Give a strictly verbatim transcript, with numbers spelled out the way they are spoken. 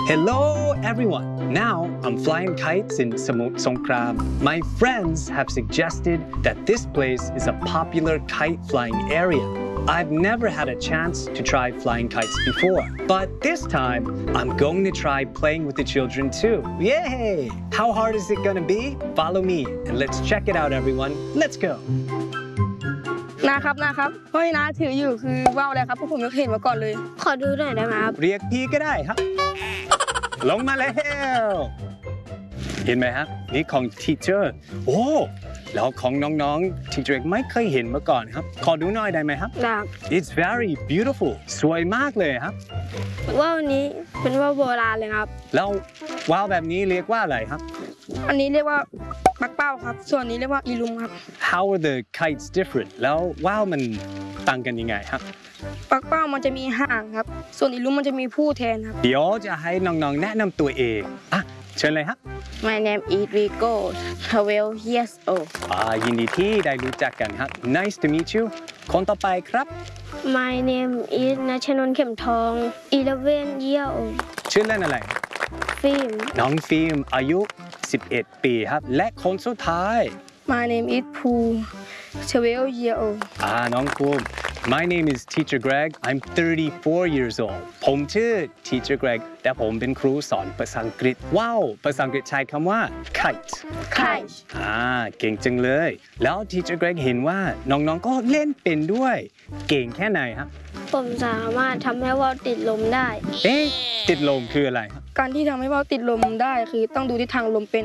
Hello everyone! Now I'm flying kites in Samut Songkram. My friends have suggested that this place is a popular kite flying area. I've never had a chance to try flying kites before, but this time I'm going to try playing with the children too. Yay! How hard is it gonna be? Follow me and let's check it out everyone. Let's go! นะครับนะครับเพราะที่น้าถืออยู่คือว่าวอะไรครับเพราะผมไม่เคยเห็นมาก่อนเลยขอดูหน่อยได้ไหมครับเรียกพี่ก็ได้ครับ ลงมาแล้ว เห็นไหมครับนี่ของ teacher โอ้แล้วของน้องๆ teacher ไม่เคยเห็นมาก่อนครับขอดูหน่อยได้ไหมครับได้ It's very beautiful สวยมากเลยครับว่าวนี้เป็นว่าวโบราณเลยครับแล้วว่าวแบบนี้เรียกว่าอะไรครับอันนี้เรียกว่าปักเป้าครับส่วนนี้เรียกว่าอีลุงครับ How are the kites different แล้วว่าวมันต่างกันยังไงครับปักเป้ามันจะมีหางครับส่วนอีลุงมันจะมีผู้แทนครับเดี๋ยวจะให้น้องๆแนะนำตัวเองอ่ะเชิญเลยครับ My name is Rico twelve years old อ่ายินดีที่ได้รู้จักกันครับ Nice to meet you คนต่อไปครับ My name is ณชนนท์เข็มทองeleven years old ชื่อเล่นอะไรฟิล์มน้องฟิล์มอายุสิบเอ็ดปีครับและคนสุดท้าย My name is Pooh twelve year old อ่าน้องภูมิ My name is Teacher Greg I'm thirty-four years old ผมชื่อ Teacher Greg แต่ผมเป็นครูสอนภาษาอังกฤษว้าวภาษาอังกฤษใช้คำว่า kite ไข่อ่าเก่งจังเลยแล้ว Teacher Greg เห็นว่าน้องๆก็เล่นเป็นด้วยเก่งแค่ไหนครับผมสามารถทำให้ว่าวติดลมได้เอ๊ะติดลมคืออะไรครับการที่ทำให้ว่าวติดลมได้คือต้องดูทิศทางลมเป็น